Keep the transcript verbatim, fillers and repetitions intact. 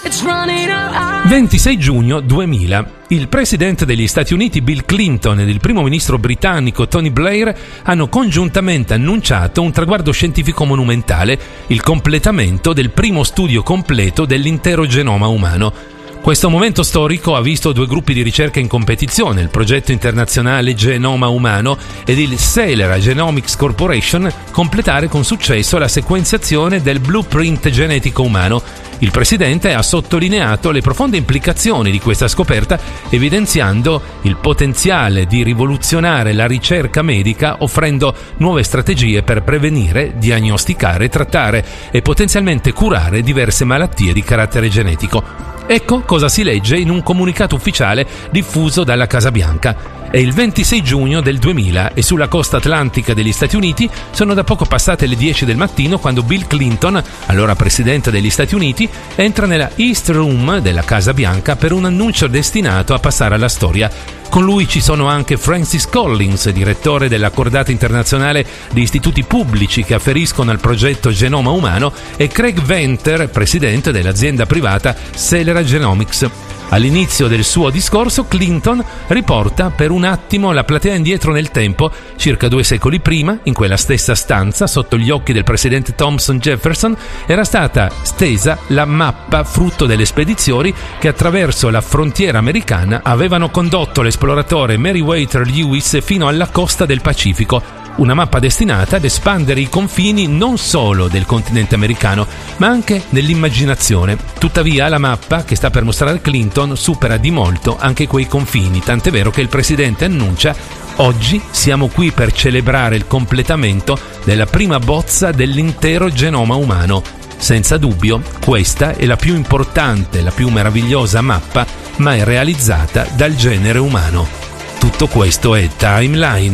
ventisei giugno duemila. Il presidente degli Stati Uniti Bill Clinton ed il primo ministro britannico Tony Blair hanno congiuntamente annunciato un traguardo scientifico monumentale, il completamento del primo studio completo dell'intero genoma umano. Questo momento storico ha visto due gruppi di ricerca in competizione, il progetto internazionale Genoma Umano ed il Celera Genomics Corporation, completare con successo la sequenziazione del blueprint genetico umano. Il presidente ha sottolineato le profonde implicazioni di questa scoperta, evidenziando il potenziale di rivoluzionare la ricerca medica, offrendo nuove strategie per prevenire, diagnosticare, trattare e potenzialmente curare diverse malattie di carattere genetico. Ecco cosa si legge in un comunicato ufficiale diffuso dalla Casa Bianca. È il ventisei giugno del duemila e sulla costa atlantica degli Stati Uniti sono da poco passate le dieci del mattino quando Bill Clinton, allora presidente degli Stati Uniti, entra nella East Room della Casa Bianca per un annuncio destinato a passare alla storia. Con lui ci sono anche Francis Collins, direttore della cordata internazionale di istituti pubblici che afferiscono al progetto Genoma Umano, e Craig Venter, presidente dell'azienda privata Celera Genomics. All'inizio del suo discorso Clinton riporta per un attimo la platea indietro nel tempo, circa due secoli prima, in quella stessa stanza, sotto gli occhi del presidente Thomas Jefferson, era stata stesa la mappa frutto delle spedizioni che attraverso la frontiera americana avevano condotto l'esploratore Meriwether Lewis fino alla costa del Pacifico. Una mappa destinata ad espandere i confini non solo del continente americano, ma anche nell'immaginazione. Tuttavia, la mappa che sta per mostrare Clinton supera di molto anche quei confini, tant'è vero che il presidente annuncia: oggi siamo qui per celebrare il completamento della prima bozza dell'intero genoma umano. Senza dubbio, questa è la più importante, la più meravigliosa mappa mai realizzata dal genere umano. Tutto questo è Timeline.